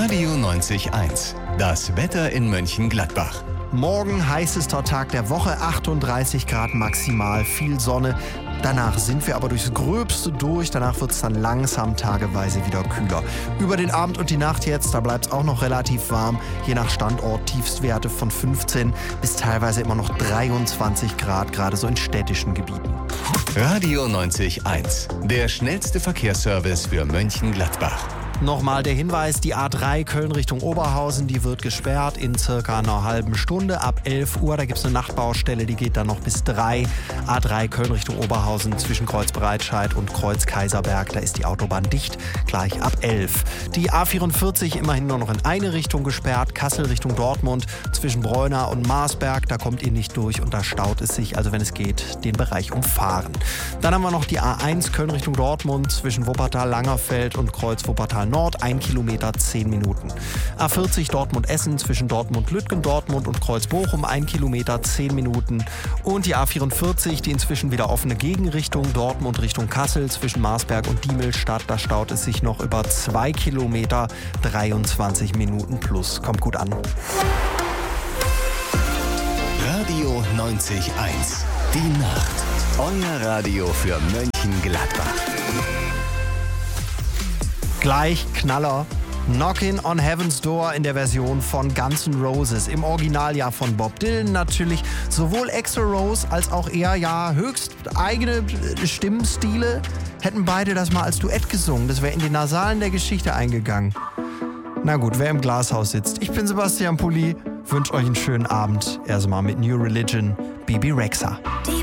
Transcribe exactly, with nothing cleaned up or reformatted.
Radio neunzig eins. Das Wetter in Mönchengladbach. Morgen heißester Tag der Woche, achtunddreißig Grad maximal, viel Sonne. Danach sind wir aber durchs Gröbste durch. Danach wird es dann langsam tageweise wieder kühler. Über den Abend und die Nacht jetzt, da bleibt es auch noch relativ warm. Je nach Standort Tiefstwerte von fünfzehn bis teilweise immer noch dreiundzwanzig Grad, gerade so in städtischen Gebieten. Radio neunzig eins. Der schnellste Verkehrsservice für Mönchengladbach. Nochmal der Hinweis, die A drei Köln Richtung Oberhausen, die wird gesperrt in circa einer halben Stunde. Ab elf Uhr, da gibt es eine Nachtbaustelle, die geht dann noch bis drei. A drei Köln Richtung Oberhausen zwischen Kreuz Breitscheid und Kreuz Kaiserberg, da ist die Autobahn dicht, gleich ab elf. Die A vierundvierzig immerhin nur noch in eine Richtung gesperrt, Kassel Richtung Dortmund zwischen Breuna und Marsberg, da kommt ihr nicht durch und da staut es sich, also wenn es geht, den Bereich umfahren. Dann haben wir noch die A eins Köln Richtung Dortmund zwischen Wuppertal-Langerfeld und Kreuz Wuppertal Nord, ein Kilometer, zehn Minuten. A vierzig Dortmund-Essen zwischen Dortmund-Lütgen, Dortmund und Kreuz-Bochum, ein Kilometer, zehn Minuten. Und die A vierundvierzig, die inzwischen wieder offene Gegenrichtung, Dortmund Richtung Kassel zwischen Marsberg und Diemelstadt, da staut es sich noch über zwei Kilometer, dreiundzwanzig Minuten plus. Kommt gut an. Radio neunzig eins. Die Nacht. Euer Radio für Mönchengladbach. Gleich Knaller. Knockin' on Heaven's Door in der Version von Guns N' Roses. Im Original ja von Bob Dylan natürlich. Sowohl Axl Rose als auch er ja höchst eigene Stimmstile hätten beide das mal als Duett gesungen. Das wäre in die Nasalen der Geschichte eingegangen. Na gut, wer im Glashaus sitzt. Ich bin Sebastian Pulli, wünsche euch einen schönen Abend. Erstmal mit New Religion, Bebe Rexha.